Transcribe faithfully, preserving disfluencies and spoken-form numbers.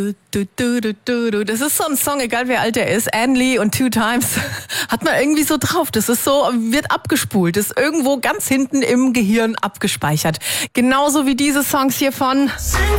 Du, du, du, du, du. Das ist so ein Song, egal wie alt er ist. Ann Lee und Two Times hat man irgendwie so drauf. Das ist so, wird abgespult. Das ist irgendwo ganz hinten im Gehirn abgespeichert. Genauso wie diese Songs hier von